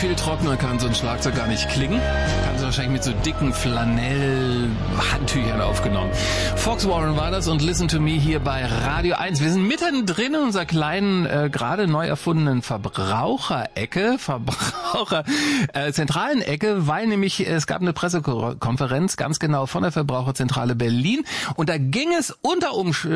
Viel trockener kann so ein Schlagzeug gar nicht klingen. Haben sie wahrscheinlich mit so dicken Flanell-Handtüchern aufgenommen. Fox Warren war das und Listen to Me hier bei Radio 1. Wir sind mittendrin in unserer kleinen, gerade neu erfundenen zentralen Ecke, weil nämlich es gab eine Pressekonferenz, ganz genau von der Verbraucherzentrale Berlin. Und da ging es unter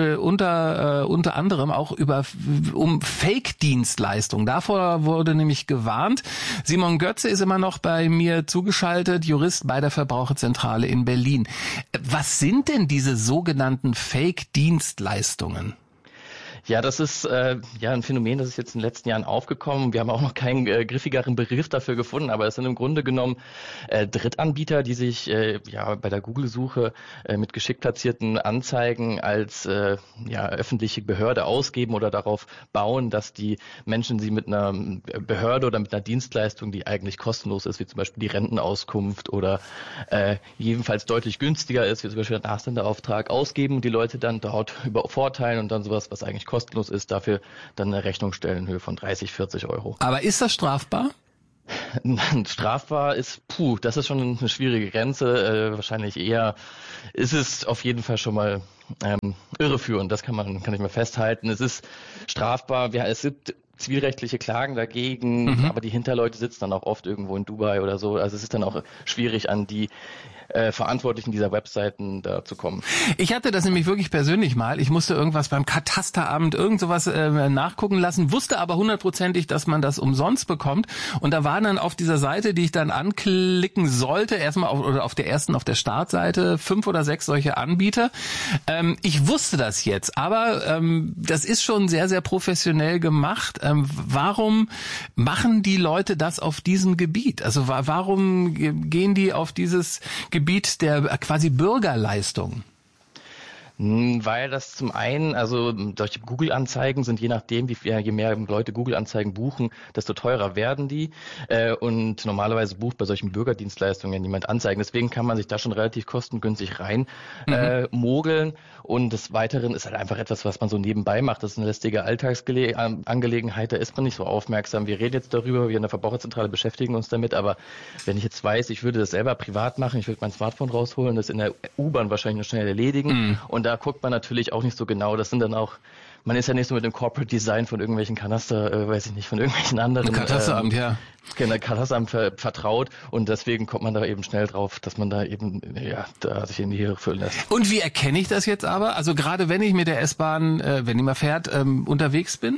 anderem auch um Fake-Dienstleistungen. Davor wurde nämlich gewarnt. Simon Götze ist immer noch bei mir zugeschaltet, Jurist bei der Verbraucherzentrale in Berlin. Was sind denn diese sogenannten Fake-Dienstleistungen? Ja, das ist ein Phänomen, das ist jetzt in den letzten Jahren aufgekommen. Wir haben auch noch keinen griffigeren Begriff dafür gefunden, aber es sind im Grunde genommen Drittanbieter, die sich bei der Google-Suche mit geschickt platzierten Anzeigen als öffentliche Behörde ausgeben oder darauf bauen, dass die Menschen sie mit einer Behörde oder mit einer Dienstleistung, die eigentlich kostenlos ist, wie zum Beispiel die Rentenauskunft oder jedenfalls deutlich günstiger ist, wie zum Beispiel der Nachsendeauftrag, ausgeben und die Leute dann dort übervorteilen und dann sowas, was eigentlich kostenlos ist, dafür dann eine Rechnung stellen in Höhe von 30, 40 Euro. Aber ist das strafbar? Strafbar ist, das ist schon eine schwierige Grenze. Wahrscheinlich eher ist es auf jeden Fall schon mal irreführend. Das kann ich mal festhalten. Es ist strafbar. Es gibt zivilrechtliche Klagen dagegen, aber die Hinterleute sitzen dann auch oft irgendwo in Dubai oder so. Also es ist dann auch schwierig, an die Verantwortlichen dieser Webseiten da zu kommen. Ich hatte das nämlich wirklich persönlich mal. Ich musste irgendwas beim Katasteramt, irgend sowas nachgucken lassen, wusste aber hundertprozentig, dass man das umsonst bekommt. Und da waren dann auf dieser Seite, die ich dann anklicken sollte, erstmal auf der Startseite 5 oder 6 solche Anbieter. Ich wusste das jetzt, aber das ist schon sehr, sehr professionell gemacht. Warum machen die Leute das auf diesem Gebiet? Also warum gehen die auf dieses Gebiet der quasi Bürgerleistung? Weil das zum einen, also solche Google-Anzeigen sind je nachdem, je mehr Leute Google-Anzeigen buchen, desto teurer werden die. Und normalerweise bucht bei solchen Bürgerdienstleistungen niemand Anzeigen. Deswegen kann man sich da schon relativ kostengünstig rein mogeln. Und des Weiteren ist halt einfach etwas, was man so nebenbei macht. Das ist eine lästige Alltagsangelegenheit, da ist man nicht so aufmerksam. Wir reden jetzt darüber, wir in der Verbraucherzentrale beschäftigen uns damit, aber wenn ich jetzt weiß, ich würde das selber privat machen, ich würde mein Smartphone rausholen, das in der U-Bahn wahrscheinlich noch schnell erledigen. Und da guckt man natürlich auch nicht so genau. Das sind dann auch, man ist ja nicht so mit dem Corporate Design von irgendwelchen Kanaster, von irgendwelchen anderen Katasteramt vertraut und deswegen kommt man da eben schnell drauf, dass man da eben da sich in die Irre führen lässt. Und wie erkenne ich das jetzt aber? Also gerade wenn ich mit der S-Bahn, wenn die mal fährt, unterwegs bin?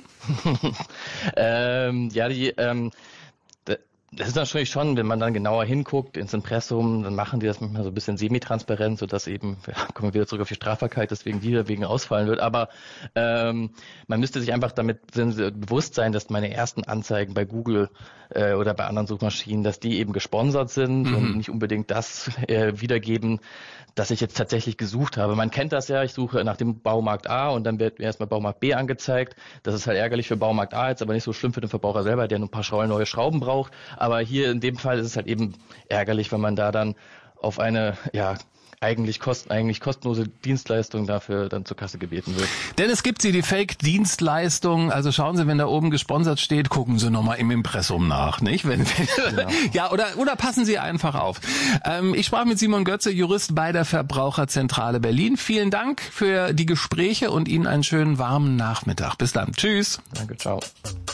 Das ist natürlich schon, wenn man dann genauer hinguckt ins Impressum, dann machen die das manchmal so ein bisschen semi-transparent, sodass eben, kommen wir wieder zurück auf die Strafbarkeit, deswegen die dagegen ausfallen wird. Aber man müsste sich einfach damit bewusst sein, dass meine ersten Anzeigen bei Google oder bei anderen Suchmaschinen, dass die eben gesponsert sind und nicht unbedingt das wiedergeben, dass ich jetzt tatsächlich gesucht habe. Man kennt das ja, ich suche nach dem Baumarkt A und dann wird mir erstmal Baumarkt B angezeigt. Das ist halt ärgerlich für Baumarkt A, jetzt aber nicht so schlimm für den Verbraucher selber, der nur ein paar neue Schrauben braucht. Aber hier in dem Fall ist es halt eben ärgerlich, wenn man da dann auf eine eigentlich kostenlose Dienstleistung dafür dann zur Kasse gebeten wird. Denn es gibt die Fake-Dienstleistung, also schauen Sie, wenn da oben gesponsert steht, gucken Sie nochmal im Impressum nach, nicht? Ja, oder passen Sie einfach auf. Ich sprach mit Simon Götze, Jurist bei der Verbraucherzentrale Berlin. Vielen Dank für die Gespräche und Ihnen einen schönen warmen Nachmittag. Bis dann. Tschüss. Danke, ciao.